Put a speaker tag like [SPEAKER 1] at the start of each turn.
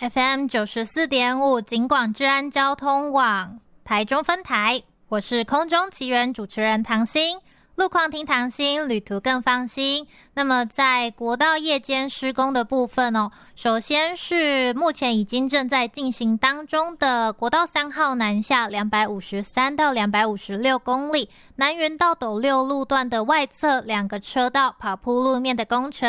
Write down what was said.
[SPEAKER 1] FM 94.5警广治安交通网台中分台，我是空中奇缘主持人唐心。路况听唐心，旅途更放心。那么在国道夜间施工的部分首先是目前已经正在进行当中的国道3号南下253到256公里，南园到斗六路段的外侧2个车道跑铺路面的工程，